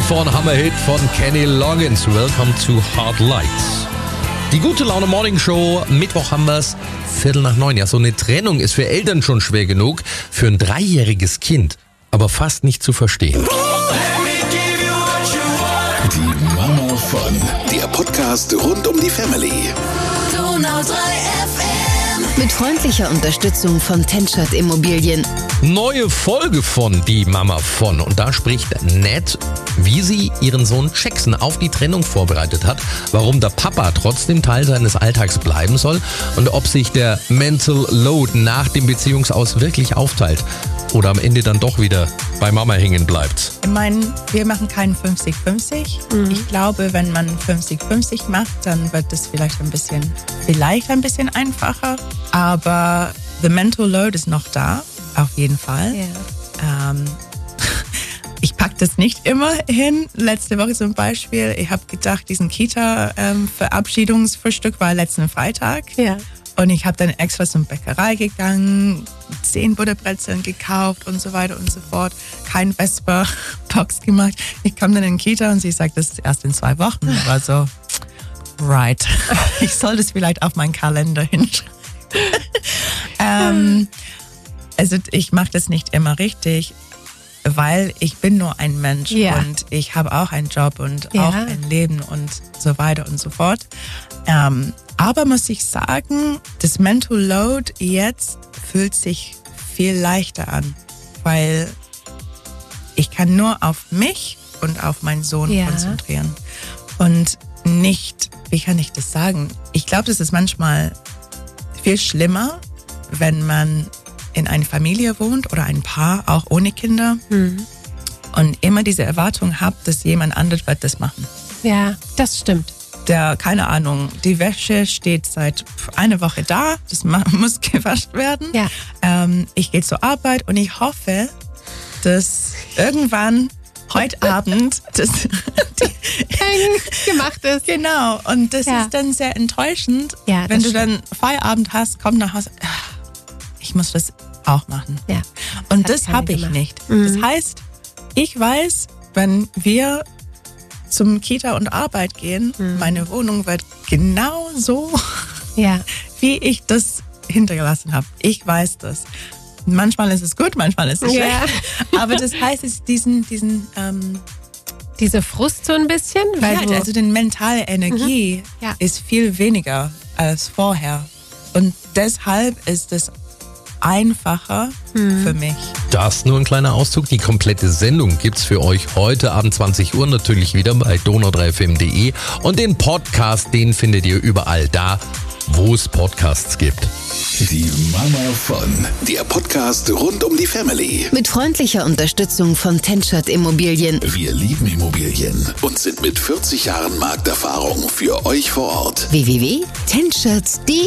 von Hammerhit von Kenny Loggins. Welcome to Hard Lights. Die gute Laune Morning Show. Mittwoch haben wir es 8:45. Ja, so eine Trennung ist für Eltern schon schwer genug. Für ein 3-jähriges Kind aber fast nicht zu verstehen. Die Mama von. Der Podcast rund um die Family. Donau 3 FM. Mit freundlicher Unterstützung von Tenschert Immobilien. Neue Folge von Die Mama von. Und da spricht Ned, wie sie ihren Sohn Jackson auf die Trennung vorbereitet hat, warum der Papa trotzdem Teil seines Alltags bleiben soll und ob sich der Mental Load nach dem Beziehungsaus wirklich aufteilt oder am Ende dann doch wieder bei Mama hängen bleibt. Ich meine, wir machen keinen 50-50. Ich glaube, wenn man 50-50 macht, dann wird es vielleicht ein bisschen einfacher. Aber the mental load ist noch da, auf jeden Fall. Ja. Ich packe das nicht immer hin. Letzte Woche zum Beispiel, ich habe gedacht, diesen Kita-Verabschiedungsfrühstück war letzten Freitag. Ja. Und ich habe dann extra zur Bäckerei gegangen, 10 Butterbrezeln gekauft und so weiter und so fort. Kein Vesper-Box gemacht. Ich kam dann in die Kita und sie sagt, das ist erst in 2 Wochen. Ich war so, right. Ich soll das vielleicht auf meinen Kalender hinschreiben. Also ich mache das nicht immer richtig, weil ich bin nur ein Mensch und ich habe auch einen Job und auch ein Leben und so weiter und so fort. Aber muss ich sagen, das Mental Load jetzt fühlt sich viel leichter an, weil ich kann nur auf mich und auf meinen Sohn konzentrieren und nicht, wie kann ich das sagen? Ich glaube, das ist manchmal viel schlimmer, wenn man in einer Familie wohnt oder ein Paar, auch ohne Kinder und immer diese Erwartung hat, dass jemand anderes wird das machen. Ja, das stimmt. Keine Ahnung, die Wäsche steht seit einer Woche da, das muss gewaschen werden. Ja. Ich gehe zur Arbeit und ich hoffe, dass irgendwann heute Abend das gemacht ist. Genau, und das ist dann sehr enttäuschend, wenn du dann Feierabend hast, komm nach Hause, ich muss das auch machen. Ja. Und das habe ich nicht. Das heißt, ich weiß, wenn wir zum Kita und Arbeit gehen, meine Wohnung wird genau so, wie ich das hintergelassen habe. Ich weiß das. Manchmal ist es gut, manchmal ist es schlecht. Aber das heißt, es ist diese Frust so ein bisschen? Also die mentale Energie ist viel weniger als vorher. Und deshalb ist es einfacher für mich. Das nur ein kleiner Auszug. Die komplette Sendung gibt's für euch heute Abend 20 Uhr natürlich wieder bei donau3fm.de und den Podcast, den findet ihr überall da, wo es Podcasts gibt. Die Mama von. Der Podcast rund um die Family. Mit freundlicher Unterstützung von Tenschert Immobilien. Wir lieben Immobilien und sind mit 40 Jahren Markterfahrung für euch vor Ort. www.tenschert.de